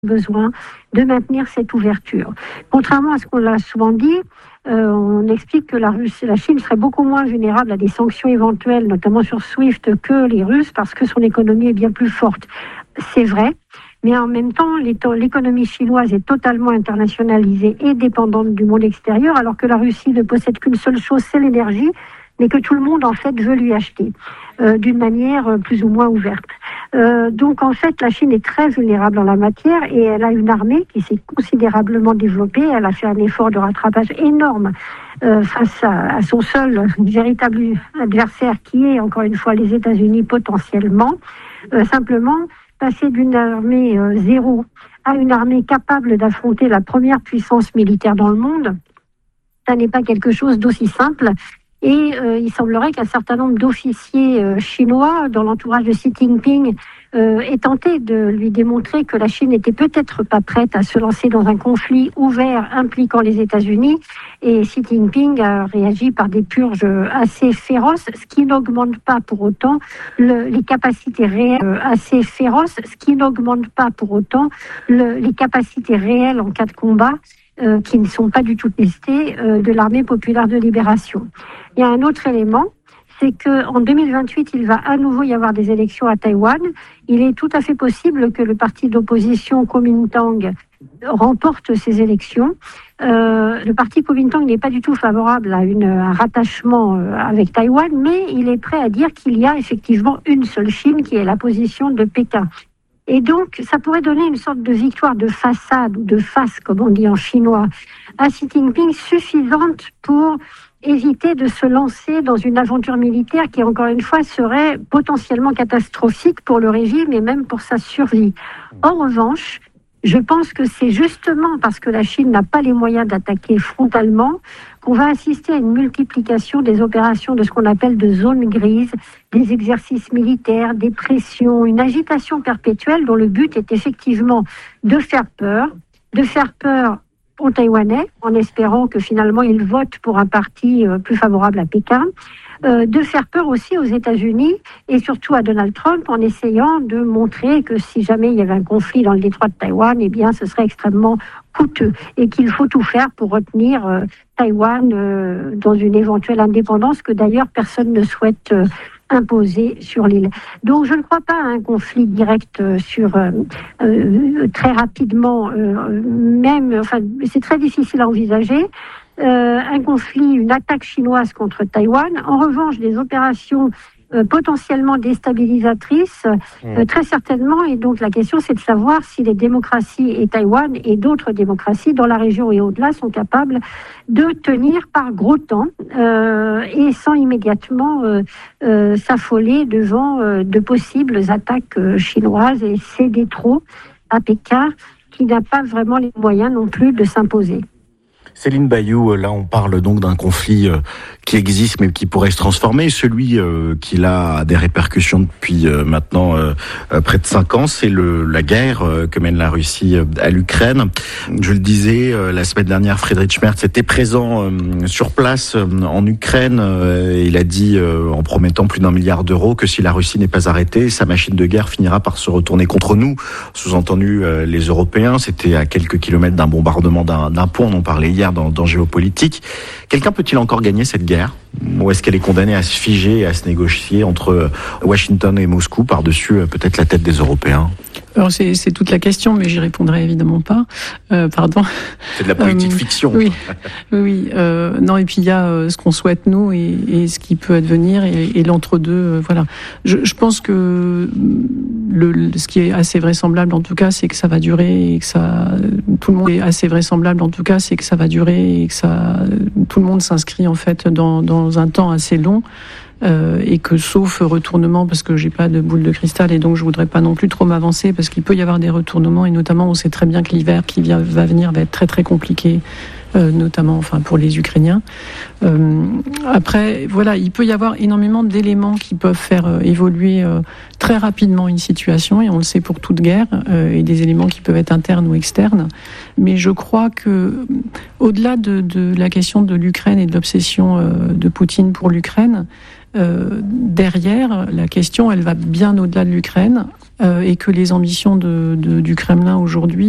besoin de maintenir cette ouverture. Contrairement à ce qu'on l'a souvent dit, on explique que la Chine serait beaucoup moins vulnérable à des sanctions éventuelles, notamment sur SWIFT, que les Russes, parce que son économie est bien plus forte. C'est vrai, mais en même temps, l'économie chinoise est totalement internationalisée et dépendante du monde extérieur, alors que la Russie ne possède qu'une seule chose, c'est l'énergie, mais que tout le monde, en fait, veut lui acheter d'une manière plus ou moins ouverte. Donc, en fait, la Chine est très vulnérable en la matière et elle a une armée qui s'est considérablement développée. Elle a fait un effort de rattrapage énorme face à son seul véritable adversaire qui est, encore une fois, les États-Unis potentiellement. Simplement, passer d'une armée zéro à une armée capable d'affronter la première puissance militaire dans le monde, ça n'est pas quelque chose d'aussi simple. Et il semblerait qu'un certain nombre d'officiers chinois dans l'entourage de Xi Jinping aient tenté de lui démontrer que la Chine n'était peut-être pas prête à se lancer dans un conflit ouvert impliquant les États-Unis. Et Xi Jinping a réagi par des purges assez féroces, ce qui n'augmente pas pour autant les capacités réelles les capacités réelles en cas de combat qui ne sont pas du tout testées de l'armée populaire de libération. Il y a un autre élément, c'est qu'en 2028, il va à nouveau y avoir des élections à Taïwan. Il est tout à fait possible que le parti d'opposition Kuomintang remporte ces élections. Le parti Kuomintang n'est pas du tout favorable à un rattachement avec Taïwan, mais il est prêt à dire qu'il y a effectivement une seule Chine qui est la position de Pékin. Et donc, ça pourrait donner une sorte de victoire de façade ou de face, comme on dit en chinois, à Xi Jinping suffisante pour éviter de se lancer dans une aventure militaire qui, encore une fois, serait potentiellement catastrophique pour le régime et même pour sa survie. En revanche, je pense que c'est justement parce que la Chine n'a pas les moyens d'attaquer frontalement qu'on va assister à une multiplication des opérations de ce qu'on appelle de zones grises, des exercices militaires, des pressions, une agitation perpétuelle dont le but est effectivement de faire peur aux Taïwanais, en espérant que finalement ils votent pour un parti plus favorable à Pékin, de faire peur aussi aux États-Unis et surtout à Donald Trump en essayant de montrer que si jamais il y avait un conflit dans le détroit de Taïwan, eh bien ce serait extrêmement coûteux et qu'il faut tout faire pour retenir Taïwan dans une éventuelle indépendance que d'ailleurs personne ne souhaite imposer sur l'île. Donc je ne crois pas à un conflit direct très rapidement, c'est très difficile à envisager. Un conflit, une attaque chinoise contre Taïwan. En revanche, des opérations potentiellement déstabilisatrices, très certainement. Et donc la question, c'est de savoir si les démocraties et Taïwan et d'autres démocraties dans la région et au-delà sont capables de tenir par gros temps et sans immédiatement s'affoler devant de possibles attaques chinoises et céder trop à Pékin, qui n'a pas vraiment les moyens non plus de s'imposer. Céline Bayou, là on parle donc d'un conflit qui existe mais qui pourrait se transformer. Celui qui a des répercussions depuis maintenant près de 5 ans, c'est la guerre que mène la Russie à l'Ukraine. Je le disais, la semaine dernière, Friedrich Merz était présent sur place en Ukraine. Il a dit, en promettant plus d'1 milliard d'euros, que si la Russie n'est pas arrêtée, sa machine de guerre finira par se retourner contre nous. Sous-entendu, les Européens. C'était à quelques kilomètres d'un bombardement d'un pont, on en parlait hier dans Géopolitique. Quelqu'un peut-il encore gagner cette guerre ? Ou est-ce qu'elle est condamnée à se figer et à se négocier entre Washington et Moscou par-dessus peut-être la tête des Européens ? Alors c'est toute la question, mais j'y répondrai évidemment pas. Pardon. C'est de la politique fiction. Oui. Non, et puis il y a ce qu'on souhaite nous et ce qui peut advenir et l'entre-deux. Voilà. Je pense que ce qui est assez vraisemblable en tout cas, c'est que ça va durer et que tout le monde est assez vraisemblable en tout cas, c'est que ça va durer et que tout le monde s'inscrit en fait dans un temps assez long. Et que sauf retournement, parce que j'ai pas de boule de cristal et donc je voudrais pas non plus trop m'avancer parce qu'il peut y avoir des retournements et notamment on sait très bien que l'hiver qui va venir va être très très compliqué, notamment pour les Ukrainiens. Après voilà, il peut y avoir énormément d'éléments qui peuvent faire évoluer très rapidement une situation et on le sait pour toute guerre et des éléments qui peuvent être internes ou externes. Mais je crois que au-delà de la question de l'Ukraine et de l'obsession de Poutine pour l'Ukraine, derrière, la question, elle va bien au-delà de l'Ukraine et que les ambitions du Kremlin aujourd'hui